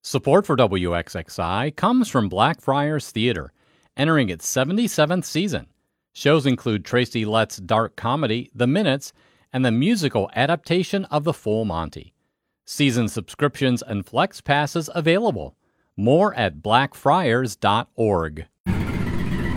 Support for WXXI comes from Blackfriars Theater, entering its 77th season. Shows include Tracy Letts' dark comedy, The Minutes, and the musical adaptation of The Full Monty. Season subscriptions and flex passes available. More at blackfriars.org.